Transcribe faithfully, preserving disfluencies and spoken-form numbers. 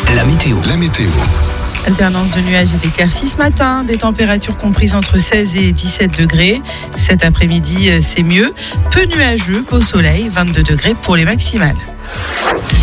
La météo. La météo. Alternance de nuages et d'éclaircies ce matin, des températures comprises entre seize et dix-sept degrés. Cet après-midi, c'est mieux. Peu nuageux, beau soleil, vingt-deux degrés pour les maximales.